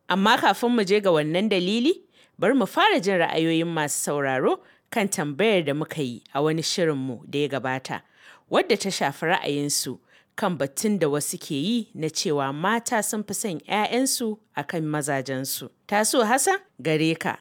Amma kafin mu je ga wannan dalili, bari mu fara jin ra'ayoyin masu sauraro kan tambayar da muka yi a wani shirinmu da ya gabata, wadda ta shafi ra'ayinsu kan batun da wasu ke yi na cewa mata sun fi son 'ya'yansu a kan mazajensu. Taso Hassan, gare ka.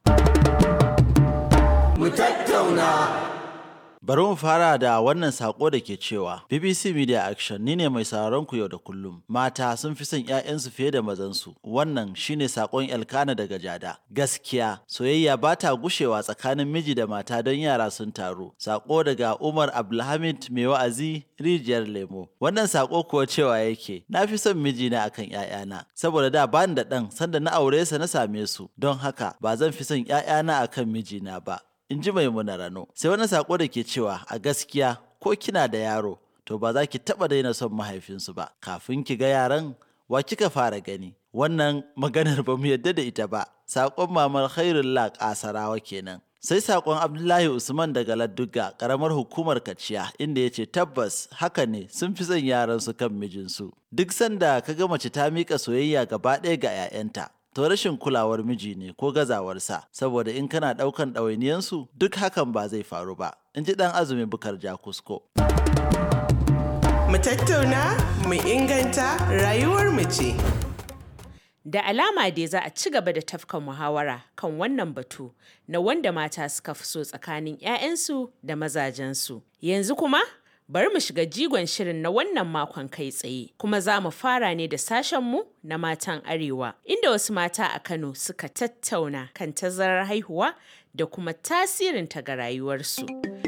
Mu tattauna. Bari mu fara da wannan sako da ke cewa BBC Media Action ni ne mai sauraron ku yau da kullum. Mata sun fi son 'ya'yansu fiye da mazansu. Wannan shine sakon Elkana daga Jada. Gaskiya, soyayya ba ta gushewa tsakanin miji da mata don yara sun taru. Sako daga Umar Abdulhamid mai wa'azi Rijiyar Lemo. Wannan sako kuwa cewa yake, na fi son mijina akan 'ya'yana, saboda da bani da ɗan sanda na aure sa na same su. Don haka ba zan fi son 'ya'yana akan mijina ba. In ji Maimuna Rano. Sai wani sako da ke cewa a gaskiya ko kina da yaro to ba za ki taɓa daina son mahaifinsu ba. Kafin ki ga yaran wa kika fara gani. Wannan maganar ba mu yadda da ita ba. Sakon Mamar Khairullah Kasarawa kenan. Sai sakon Abdullahi Usman daga Ladduga, karamar hukumar Kaciya, inda ya ce tabbas haka ne sun fi son yaransu kan mijinsu. Duk sanda ka ga mace ta miƙa soyayya gaba ɗaya ga 'ya'yanta, to rashin kulawar miji ne ko gazawarsa, saboda in kana ɗaukan ɗawainiyansu duk hakan ba zai faru ba. In ji ɗan Azumi Bukar Jakusko. Mu tattauna, mu inganta rayuwar mu ce. Da alama dai za a ci gaba da tafka muhawara kan wannan batu na wanda mata suka fi so tsakanin 'ya'yansu da mazajensu. Yanzu kuma bari mu shiga jigon shirin na wannan makon kai tsaye, kuma za mu fara ne da sashenmu na matan Arewa, inda wasu mata a Kano suka tattauna kan tazarar haihuwa da kuma tasirinta ga rayuwarsu.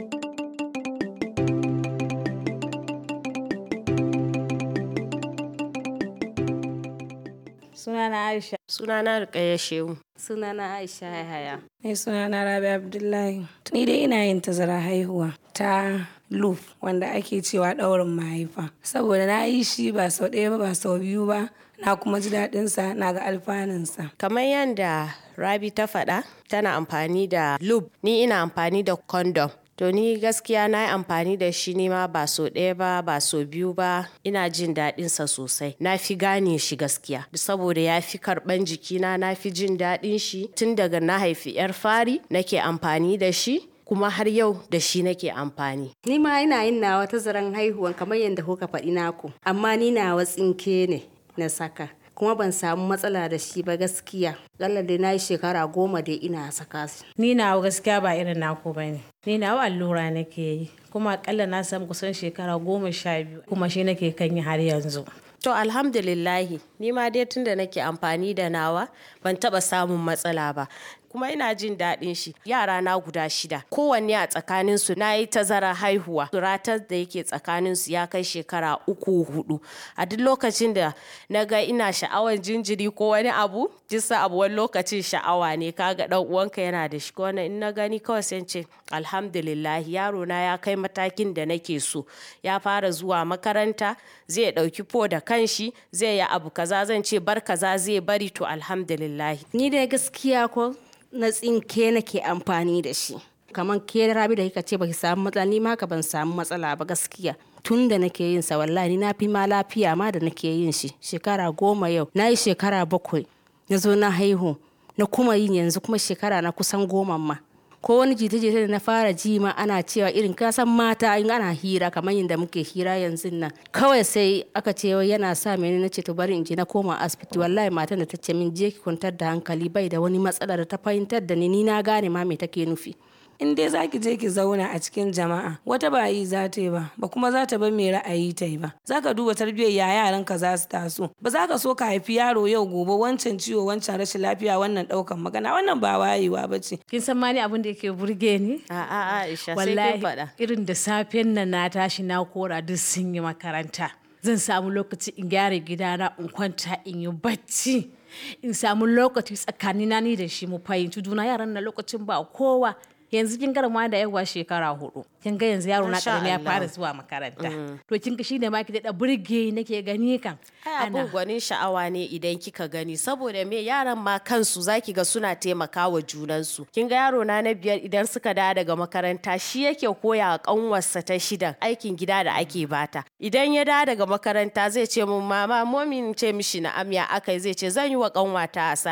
Sunana Aisha. Sunana Rukayya Shehu. Sunana Aisha Yahaya. Ni sunana Rabi Abdullahi. Ni dai ina yin tazara haihuwa ta loop wanda ake cewa ɗaurin mahaifa. Saboda na yi shi ba sau ɗaya ba sau biyu ba, na kuma ji daɗinsa, na ga alfanunsa. Kamar yadda Rabi ta faɗa, tana amfani da loop, ni ina amfani da condom. To ni gaskiya na yi amfani da shi nima ba so ɗaya ba so biyu ba, ina jin daɗinsa sosai. Na fi gane shi gaskiya, saboda ya fi karɓan jikina, na fi jin daɗin shi. Tun daga na haifi 'yar fari nake amfani da shi, kuma har yau da shi nake amfani. Ni ma ina yin nawa tazaran haihuwan kamar yadda kuka faɗi naku, amma ni nawa tsinke ne na saka. Kuma ban samu matsala da shi ba gaskiya. Ƙalla dai na yi shekara 10 dai ina saka shi. Ni nawa gaskiya ba irin naku ba ne. Ni nawa allura nake yi. Kuma akalla na samu kusan shekara 12 kuma shi nake kan yi har yanzu. To alhamdulillahi, ni ma dai tun da nake amfani da nawa ban taɓa samun matsala ba. Kuma ina jin daɗin shi. Yara na guda 6, kowanne a tsakaninsu na yi tazara haihuwa. Ratar da yake tsakaninsu ya kai shekara 3-4. A duk lokacin da na ga ina sha'awar jinjiri ko wani abu, jisa abu wani lokacin sha'awa ne, kaga ɗan uwanka yana da shi, wannan in na gani kawai sai ce alhamdulillah, yaro na ya kai matakin da nake so. Ya fara zuwa makaranta, zai ɗauki po da kanshi, zai yi abu kaza, zan ce bar kaza zai bari, to alhamdulillah. Ni dai gaskiya ko na tsinke nake amfani da shi. Kamar ke Rabi da kika ce baki samu matsala, ni ma ka ban samu matsala ba gaskiya. Tun da nake yin sa wallahi na fi ma lafiya ma da nake yin shi. Shekara 10 yau, na yi shekara 7 na zo na haihu, na kuma yin yanzu kuma shekara na kusan 10 ma. Ko wani jita-jita da na fara ji ma ana cewa irin kasan mata in ana hira kamar yadda muke hira yanzu nan, kawai sai aka ce yana sa mene, na ce to bari in je na koma asibiti. Wallahi matan da ta ce min je ki kwantar da hankali, bai da wani matsala, da ta fahimtar da ni na gane ma me take nufi. In dai za ki je ki zauna a cikin jama'a, wata ba yi za ta yi ba kuma za ta bar mai ra'ayi ta yi ba. Za ka duba tarbiyyar ya yaranka za su taso. Ba za ka so ka haifi yaro yau gobe wancan ciwo, wancan rashin lafiya, wannan ɗaukan magana, wannan ba wayewa ba ce. Kin san ma ni abin da yake burge ni? A'a Aisha, sai kin faɗa. Irin da safen nan na tashi na kora duk sun yi makaranta. Zan samu lokaci in gyara gidana, in kwanta, in yi bacci. In samu lokaci tsakanina ni da shi mu fahimci juna. Yaran na lokacin ba kowa. Yanzu kin ma da yawa shekara 4. Kin ga yanzu yaro na karami ya fara zuwa makaranta. To kin ga shine ma ki da burge nake gani kan. Abun gwanin sha'awa ne idan kika gani, saboda me yaran ma kansu zaki ga suna taimakawa junansu. Kin ga yaro na 5 idan suka dawo daga makaranta, shi yake koya wa kanwarsa ta 6 aikin gida da ake bata. Idan ya dawo daga makaranta zai ce mun mama momin ce mishi na amya akai, zai ce zan yi wa kanwata